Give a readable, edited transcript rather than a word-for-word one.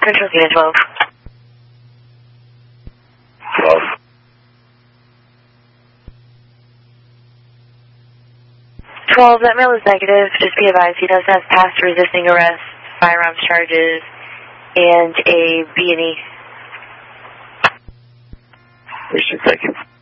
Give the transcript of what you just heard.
Central Unit 12. 12. 12, that male is negative. Just be advised he does have past resisting arrest, firearms charges, and a B&E. Patient, thank you.